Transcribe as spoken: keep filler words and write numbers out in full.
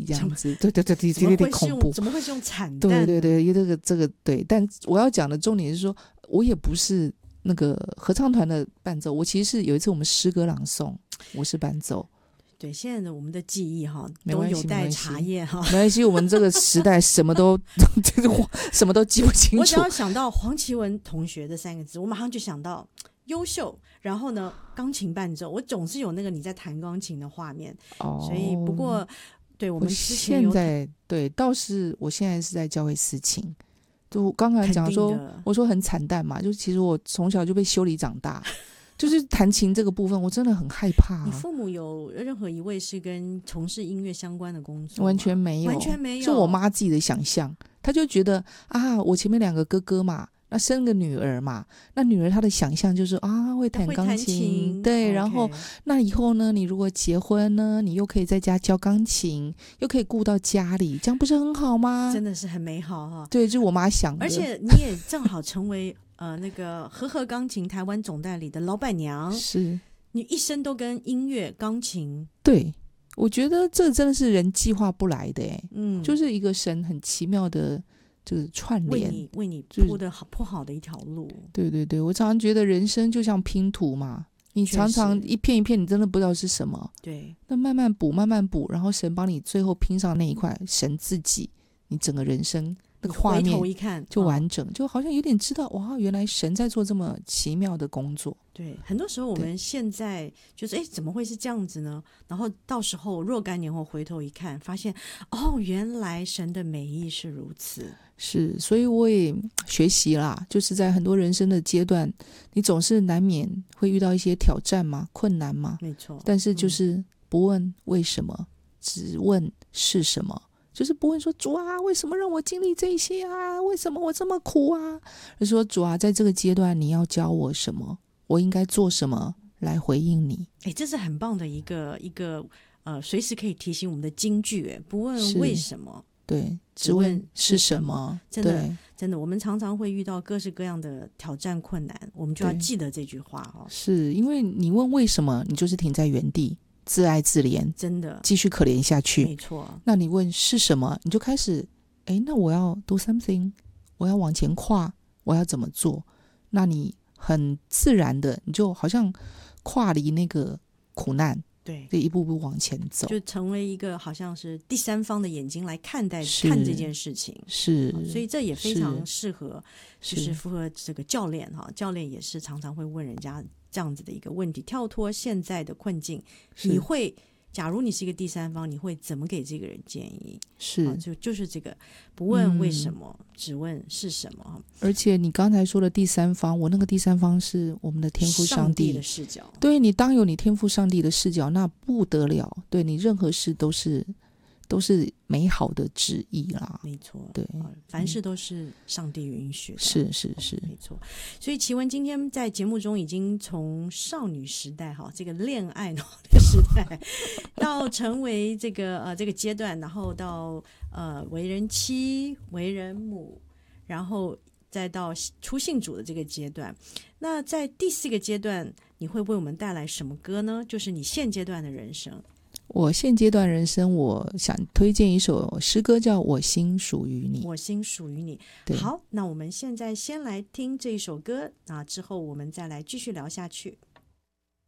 这样子，对对对对，有点恐怖。 怎么会是用惨淡？ 对对对，这个这个对。但我要讲的重点是说，我也不是那个合唱团的伴奏，我其实是有一次我们诗歌朗诵，我是伴奏。 对，现在的我们的记忆哈都有待查验哈， 没关系，我们这个时代什么都什么都记不清楚。 我只要想到黄绮雯同学这三个字，我马上就想到优秀，然后呢钢琴伴奏，我总是有那个你在弹钢琴的画面。哦，所以不过对我们之前有我现在对倒是我现在是在教会司琴，就刚才讲说我说很惨淡嘛，就其实我从小就被修理长大。就是弹琴这个部分我真的很害怕、啊、 你父母有任何一位是跟从事音乐相关的工作吗？ 完全没有， 完全没有， 是我妈自己的想象。她就觉得啊，我前面两个哥哥嘛，那生个女儿嘛，那女儿她的想象就是啊会弹钢琴，对、okay. 然后那以后呢你如果结婚呢，你又可以在家教钢琴，又可以顾到家里，这样不是很好吗？ 真的是很美好哈。 对，就是我妈想的。 而且你也正好成为呃，那个和和钢琴台湾总代理的老板娘， 是你一生都跟音乐钢琴。 对，我觉得这真的是人计划不来的耶，嗯，就是一个神很奇妙的就是串联， 为你为你铺的好铺好的一条路。 对对对，我常常觉得人生就像拼图嘛，你常常一片一片你真的不知道是什么， 对， 那慢慢补慢慢补，然后神帮你最后拼上那一块，神自己你整个人生那个画面回头一看就完整、哦、就好像有点知道哇，原来神在做这么奇妙的工作。 对，很多时候我们现在就是哎，怎么会是这样子呢？然后到时候若干年后回头一看，发现哦，原来神的美意是如此。 是，所以我也学习啦，就是在很多人生的阶段，你总是难免会遇到一些挑战嘛，困难嘛， 没错。 但是就是不问为什么、嗯、只问是什么，就是不问说主啊为什么让我经历这些啊，为什么我这么苦啊，而说主啊在这个阶段你要教我什么，我应该做什么来回应你。 诶，这是很棒的一个一个呃，随时可以提醒我们的金句。诶，不问为什么， 对，只问是什么。 真的真的，我们常常会遇到各式各样的挑战困难，我们就要记得这句话哦。 是因为你问为什么，你就是停在原地，自爱自怜， 真的继续可怜下去。 没错。 那你问是什么，你就开始诶，那我要 do something， 我要往前跨，我要怎么做，那你很自然的你就好像跨离那个苦难， 对， 就一步步往前走， 就成为一个好像是第三方的眼睛来看待看这件事情。 是、 哦、所以这也非常适合，就是符合这个教练哈。教练也是常常会问人家这样子的一个问题，跳脱现在的困境，你会假如你是一个第三方，你会怎么给这个人建议？ 是、 哦、就就是这个不问为什么、嗯、只问是什么。 而且你刚才说的第三方，我那个第三方是我们的天父上帝， 上帝的视角。 对，你当有你天父上帝的视角，那不得了，对，你任何事都是都是美好的旨意啦。 没错， 对、 呃、凡事都是上帝允许的、 嗯、是是是， 没错。所以绮雯今天在节目中已经从少女时代哈，这个恋爱的时代到成为这个呃这个阶段，然后到呃为人妻为人母，然后再到初信主的这个阶段。那在第四个阶段你会为我们带来什么歌呢？就是你现阶段的人生。 我现阶段人生，我想推荐一首诗歌叫《我心属于你》。 我心属于你。好，那我们现在先来听这一首歌，那之后我们再来继续聊下去。